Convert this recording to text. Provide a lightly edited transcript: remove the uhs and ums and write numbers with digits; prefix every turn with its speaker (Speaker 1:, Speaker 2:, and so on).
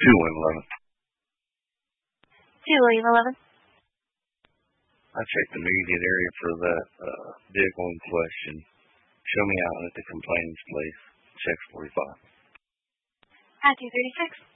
Speaker 1: 211.
Speaker 2: 2 William 11.
Speaker 1: I checked the immediate area for that vehicle in question. Show me out at the complainant's place. Check 45.
Speaker 2: I-236.